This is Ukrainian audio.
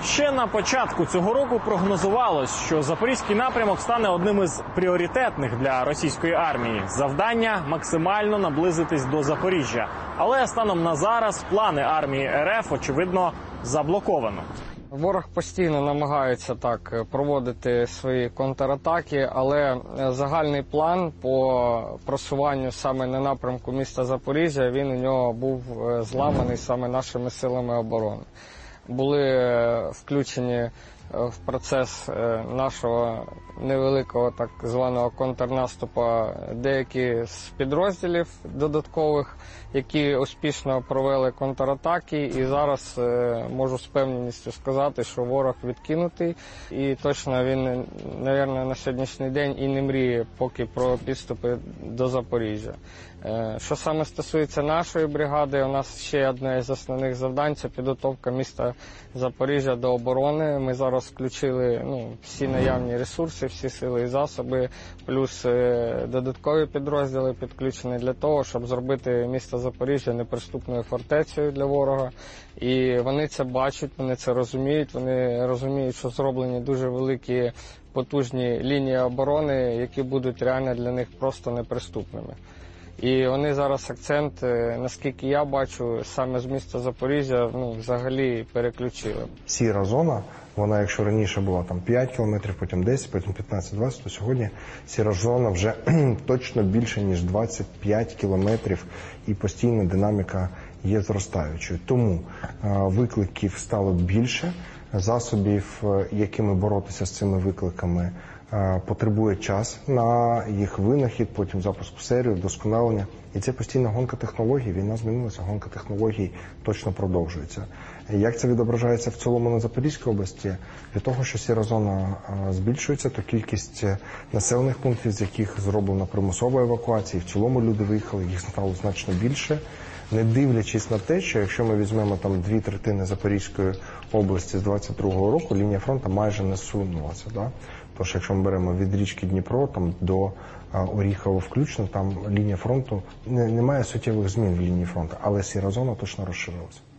Ще на початку цього року прогнозувалось, що Запорізький напрямок стане одним із пріоритетних для російської армії. Завдання – максимально наблизитись до Запоріжжя. Але станом на зараз плани армії РФ, очевидно, заблоковано. Ворог постійно намагається так проводити свої контратаки, але загальний план по просуванню саме на напрямку міста Запоріжжя, він у нього був зламаний саме нашими силами оборони. Були включені в процес нашого невеликого так званого контрнаступу деякі з підрозділів додаткових, які успішно провели контратаки, і зараз можу з певністю сказати, що ворог відкинутий, і точно він, мабуть, на сьогоднішній день і не мріє поки про підступи до Запоріжжя. Що саме стосується нашої бригади, у нас ще одне з основних завдань – це підготовка міста Запоріжжя до оборони. Ми зараз включили всі наявні ресурси, всі сили і засоби, плюс додаткові підрозділи підключені для того, щоб зробити місто Запоріжжя неприступною фортецею для ворога. І вони це бачать, вони це розуміють, вони розуміють, що зроблені дуже великі потужні лінії оборони, які будуть реально для них просто неприступними. І вони зараз акцент, наскільки я бачу, саме з міста Запоріжжя взагалі переключили. Сіра зона, вона якщо раніше була там 5 кілометрів, потім 10, потім 15-20, то сьогодні сіра зона вже точно більше, ніж 25 кілометрів, і постійна динаміка є зростаючою. Тому викликів стало більше, засобів, якими боротися з цими викликами, потребує час на їх винахід, потім запуск в серію, вдосконалення. І це постійна гонка технологій. Війна змінилася, гонка технологій точно продовжується. Як це відображається в цілому на Запорізькій області? Від того, що сіра зона збільшується, то кількість населених пунктів, з яких зроблена примусова евакуація, в цілому люди виїхали, їх стало значно більше. Не дивлячись на те, що якщо ми візьмемо там 2/3 Запорізької області з 22-го року, лінія фронту майже не сунулася. Да? Тож, якщо ми беремо від річки Дніпро там, до Оріхова включно, там лінія фронту, немає суттєвих змін в лінії фронту, але сіра зона точно розширилася.